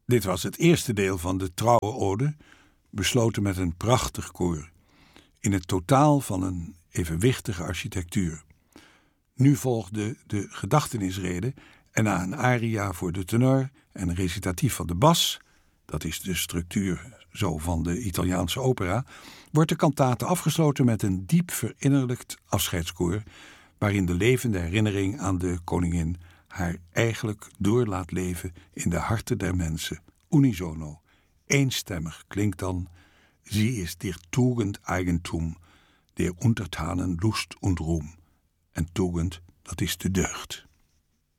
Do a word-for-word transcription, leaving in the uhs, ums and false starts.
Dit was het eerste deel van de Trouwe-ode, besloten met een prachtig koor, in het totaal van een evenwichtige architectuur. Nu volgde de gedachtenisrede en na een aria voor de tenor en een recitatief van de bas, dat is de structuur zo van de Italiaanse opera, wordt de kantate afgesloten met een diep verinnerlijkt afscheidskoor, waarin de levende herinnering aan de koningin haar eigenlijk door laat leven in de harten der mensen, unisono. Eenstemmig klinkt dan: sie ist der Tugend Eigentum, der Untertanen Lust und Ruhm. En Tugend, dat is de deugd.